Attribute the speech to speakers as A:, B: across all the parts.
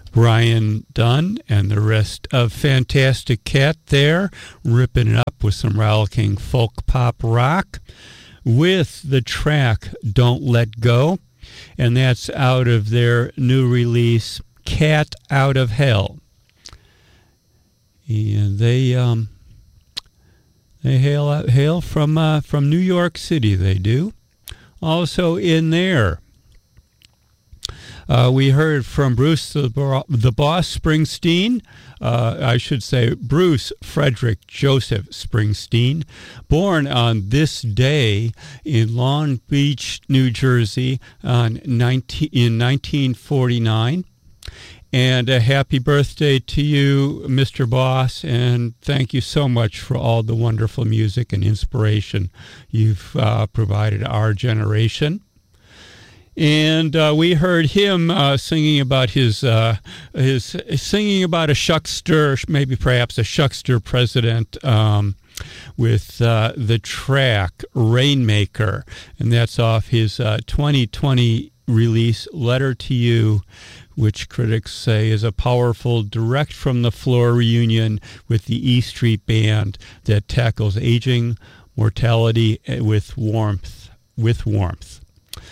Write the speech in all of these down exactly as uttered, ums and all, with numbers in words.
A: Brian Dunn and the rest of Fantastic Cat there, ripping it up with some rollicking folk pop rock with the track Don't Let Go, and that's out of their new release, Cat Out of Hell. And they um, they hail hail from uh, from New York City. They do. Also in there, uh, we heard from Bruce the, the Boss Springsteen. Uh, I should say Bruce Frederick Joseph Springsteen, born on this day in Long Beach, New Jersey, on nineteen in nineteen forty-nine. And a happy birthday to you, Mister Boss, and thank you so much for all the wonderful music and inspiration you've uh, provided our generation. And uh, we heard him uh, singing about his uh, his singing about a Shuckster, maybe perhaps a Shuckster president, um, with uh, the track Rainmaker, and that's off his uh, twenty twenty release Letter to You, which critics say is a powerful direct from the floor reunion with the E Street Band that tackles aging, mortality with warmth, with warmth.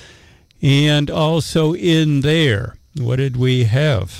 A: And also in there, what did we have?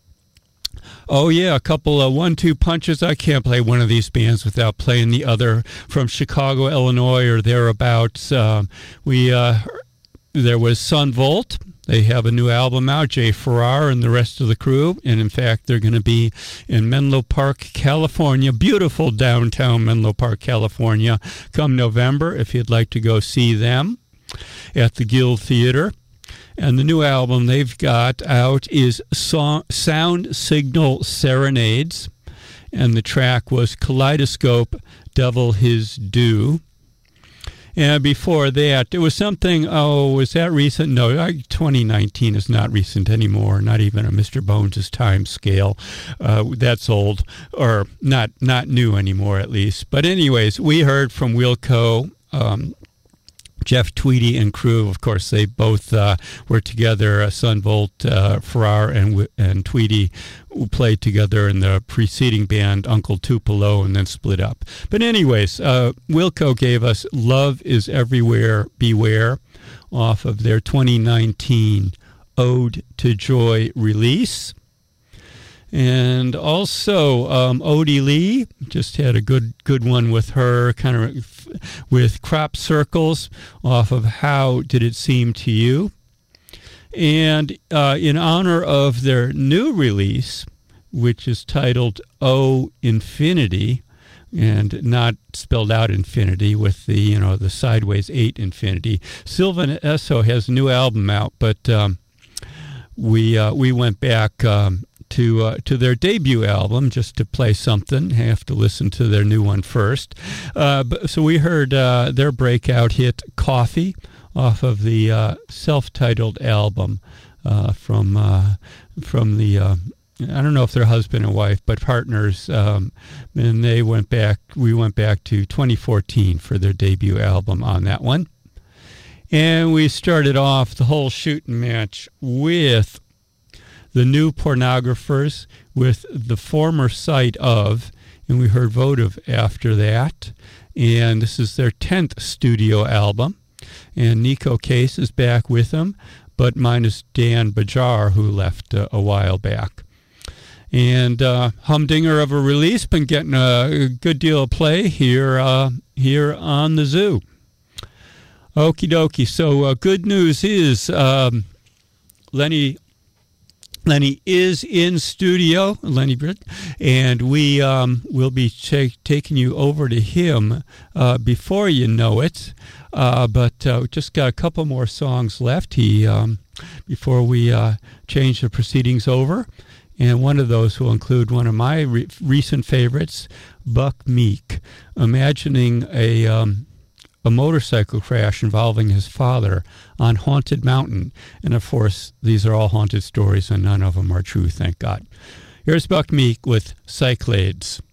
A: Oh, yeah, a couple of one-two punches. I can't play one of these bands without playing the other from Chicago, Illinois, or thereabouts. Um, we uh, there was Sun Volt. They have a new album out, Jay Farrar and the rest of the crew. And, in fact, they're going to be in Menlo Park, California, beautiful downtown Menlo Park, California, come November, if you'd like to go see them at the Guild Theater. And the new album they've got out is Song, Sound Signal Serenades. And the track was Kaleidoscope, Devil His Due. And before that, there was something, oh, was that recent? No, twenty nineteen is not recent anymore, not even a Mister Bones' time scale. Uh, that's old, or not not new anymore, at least. But anyways, we heard from Wilco, um, Jeff Tweedy and crew. Of course, they both uh, were together. Uh, Sun Volt, uh, Farrar, and and Tweedy played together in the preceding band, Uncle Tupelo, and then split up. But anyways, uh, Wilco gave us Love Is Everywhere, Beware, off of their twenty nineteen Ode to Joy release. And also, um, Odie Lee just had a good good one with her, kind of with Crop Circles, off of How Did It Seem to You? And uh, in honor of their new release, which is titled Oh Infinity, and not spelled out infinity with the, you know, the sideways eight infinity, Sylvan Esso has a new album out, but um, we uh, we went back um, to uh, to their debut album just to play something. Have to listen to their new one first. Uh, but, so we heard uh, their breakout hit Coffee off of the uh, self-titled album uh, from uh, from the uh, I don't know if they're husband and wife, but partners. Um, and they went back. We went back to twenty fourteen for their debut album on that one. And we started off the whole shooting match with the New Pornographers, with The Former Sight Of, and we heard Votive after that. And this is their tenth studio album. And Nico Case is back with them, but minus Dan Bajar, who left uh, a while back. And uh, humdinger of a release, been getting a good deal of play here, uh, here on the Zoo. Okie dokie. So uh, good news is um, Lenny Lenny is in studio, Lenny Britt, and we um, will be ch- taking you over to him uh, before you know it. Uh, but uh, we just got a couple more songs left he um, before we uh, change the proceedings over. And one of those will include one of my re- recent favorites, Buck Meek, imagining a... Um, a motorcycle crash involving his father on Haunted Mountain. And, of course, these are all haunted stories, and none of them are true, thank God. Here's Buck Meek with Cyclades.